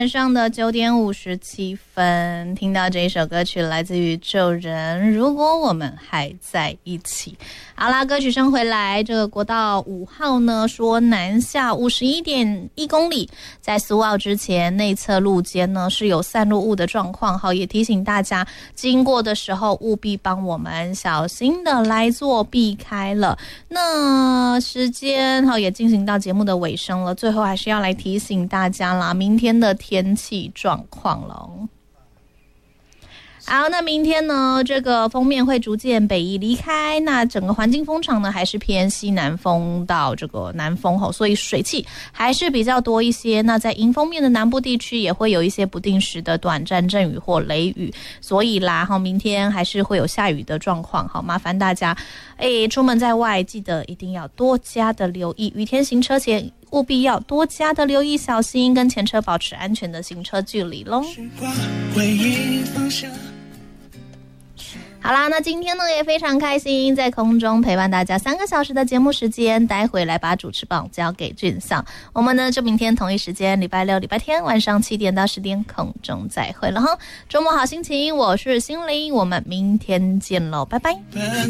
晚上的9点57分，听到这一首歌曲来自于宙人，如果我们还在一起。好啦，歌曲声回来，这个国道5号呢说南下51.1公里，在苏澳之前内侧路肩呢是有散落物的状况，好，也提醒大家经过的时候务必帮我们小心的来做避开了。那时间好也进行到节目的尾声了，最后还是要来提醒大家啦，明天的天气状况咯。好，那明天呢，这个锋面会逐渐北移离开，那整个环境风场呢还是偏西南风到这个南风吼，所以水汽还是比较多一些。那在迎风面的南部地区也会有一些不定时的短暂阵雨或雷雨，所以啦，明天还是会有下雨的状况，好，麻烦大家，出门在外记得一定要多加的留意，雨天行车前务必要多加的留意小心，跟前车保持安全的行车距离咯。好啦，那今天呢也非常开心，在空中陪伴大家3个小时的节目时间，待会来把主持棒交给俊桑。我们呢就明天同一时间，礼拜六、礼拜天晚上7点到10点空中再会了哈。周末好心情，我是心灵，我们明天见喽，拜拜。